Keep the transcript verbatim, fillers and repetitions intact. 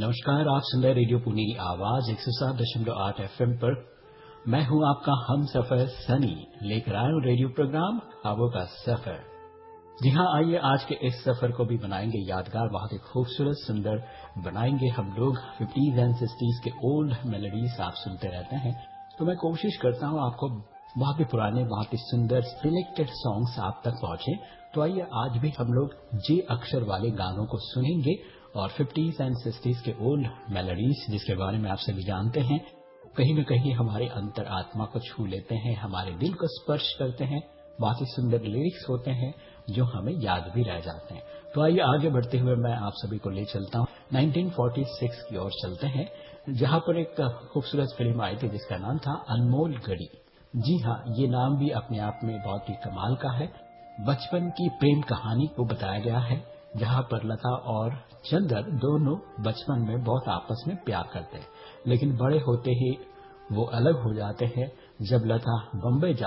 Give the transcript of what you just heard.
नमस्कार, आप सुन रहे रेडियो पुनेरी आवाज एक सौ सात दशमलव आठ एफएम पर। मैं हूं आपका हम सफर सनी, लेकर आया हूं रेडियो प्रोग्राम ख्वाबों का सफर। जी हां, आइए आज के इस सफर को भी बनाएंगे यादगार, बहुत ही खूबसूरत सुंदर बनाएंगे हम लोग। फिफ्टीज एंड सिक्सटीज के ओल्ड मेलोडीज आप सुनते रहते हैं, तो मैं कोशिश करता हूं आपको बहुत ही पुराने, बहुत ही सुंदर सिलेक्टेड सॉन्ग्स आप तक पहुंचे। तो आइए आज भी हम लोग जे अक्षर वाले गानों को सुनेंगे और फिफ्टीज एंड सिक्सटीज के ओल्ड मेलोडीज, जिसके बारे में आप सभी जानते हैं, कहीं न कहीं हमारे अंतर आत्मा को छू लेते हैं, हमारे दिल को स्पर्श करते हैं। बहुत ही सुंदर लिरिक्स होते हैं जो हमें याद भी रह जाते हैं। तो आइए आगे बढ़ते हुए मैं आप सभी को ले चलता हूँ नाइनटीन फोर्टी सिक्स की ओर चलते हैं, जहां पर एक खूबसूरत फिल्म आई थी जिसका नाम था अनमोल घड़ी। जी हाँ, ये नाम भी अपने आप में बहुत ही कमाल का है। बचपन की प्रेम कहानी को बताया गया है, जहां पर लता और चंदर दोनों बचपन में बहुत आपस में प्यार करते हैं, लेकिन बड़े होते ही वो अलग हो जाते हैं। जब लता बम्बई